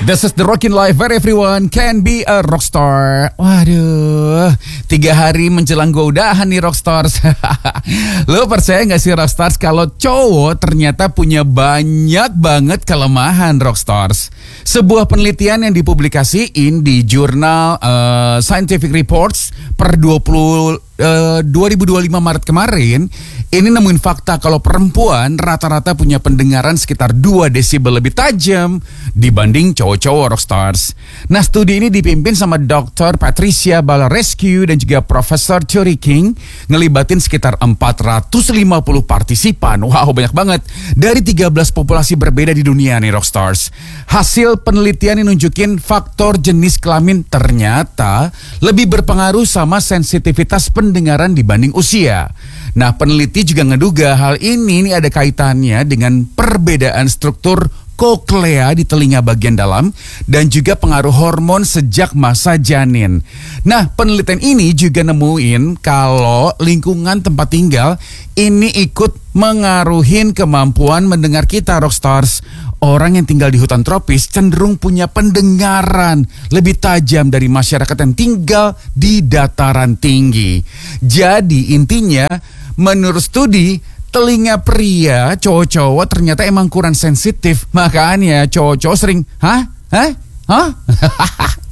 This is the rockin' life where everyone can be a rockstar. Waduh, 3 hari menjelang gue udahan nih rockstars. Lo percaya gak sih rockstars kalau cowok ternyata punya banyak banget kelemahan rockstars? Sebuah penelitian yang dipublikasiin di jurnal Scientific Reports per 2025 Maret kemarin, ini nemuin fakta kalau perempuan rata-rata punya pendengaran sekitar 2 desibel lebih tajam dibanding cowok-cowok rockstars. Nah, studi ini dipimpin sama Dr. Patricia Balarescu dan juga Profesor Tori King, ngelibatin sekitar 450 partisipan. Wow, banyak banget. Dari 13 populasi berbeda di dunia nih rockstars. Hasil penelitian ini nunjukin faktor jenis kelamin ternyata lebih berpengaruh sama sensitivitas pendengaran dibanding usia. Nah, peneliti juga ngeduga hal ini ada kaitannya dengan perbedaan struktur koklea di telinga bagian dalam dan juga pengaruh hormon sejak masa janin. Nah, penelitian ini juga nemuin kalau lingkungan tempat tinggal ini ikut mengaruhin kemampuan mendengar kita rockstars. Orang yang tinggal di hutan tropis cenderung punya pendengaran lebih tajam dari masyarakat yang tinggal di dataran tinggi. Jadi intinya, menurut studi, telinga pria cowok-cowok ternyata emang kurang sensitif. Makanya cowok-cowok sering, hah?